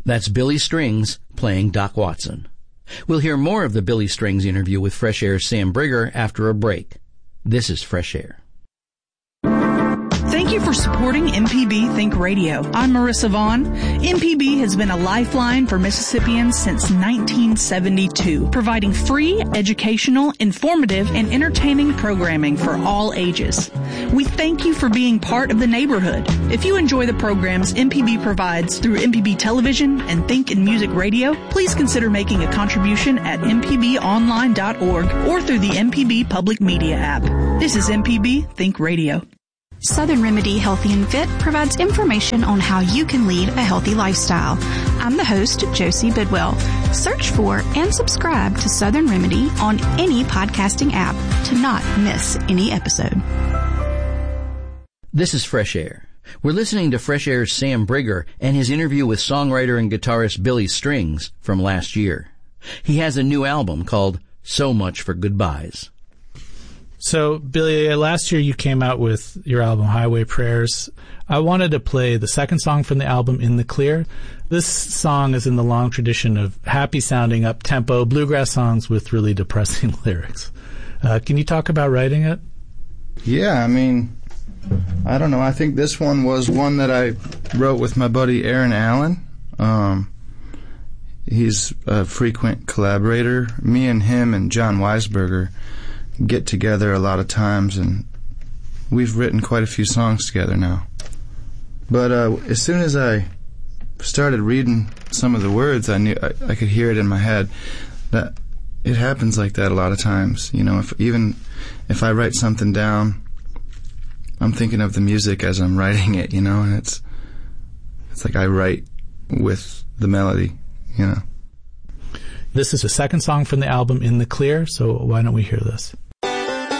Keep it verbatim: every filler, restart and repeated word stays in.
That's Billy Strings playing Doc Watson. We'll hear more of the Billy Strings interview with Fresh Air's Sam Brigger after a break. This is Fresh Air. Thank you for supporting M P B Think Radio. I'm Marissa Vaughn. M P B has been a lifeline for Mississippians since nineteen seventy-two, providing free, educational, informative, and entertaining programming for all ages. We thank you for being part of the neighborhood. If you enjoy the programs M P B provides through M P B Television and Think and Music Radio, please consider making a contribution at m p b online dot org or through the M P B Public Media app. This is M P B Think Radio. Southern Remedy Healthy and Fit provides information on how you can lead a healthy lifestyle. I'm the host, Josie Bidwell. Search for and subscribe to Southern Remedy on any podcasting app to not miss any episode. This is Fresh Air. We're listening to Fresh Air's Sam Brigger and his interview with songwriter and guitarist Billy Strings from last year. He has a new album called So Much for Goodbyes. So, Billy, last year you came out with your album, Highway Prayers. I wanted to play the second song from the album, In the Clear. This song is in the long tradition of happy-sounding, up-tempo bluegrass songs with really depressing lyrics. Uh, can you talk about writing it? Yeah, I mean, I don't know. I think this one was one that I wrote with my buddy Aaron Allen. Um, he's a frequent collaborator. Me and him and John Weisberger get together a lot of times, and we've written quite a few songs together now. But uh, as soon as I started reading some of the words, I knew I, I could hear it in my head. That it happens like that a lot of times. You know, if even if I write something down, I'm thinking of the music as I'm writing it. You know, and it's it's like I write with the melody. You know. This is the second song from the album, In the Clear. So why don't we hear this?